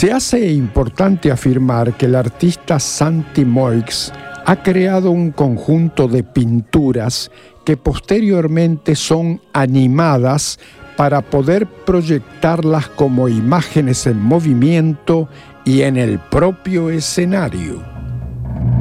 Se hace importante afirmar que el artista Santi Moix ha creado un conjunto de pinturas que posteriormente son animadas para poder proyectarlas como imágenes en movimiento y en el propio escenario.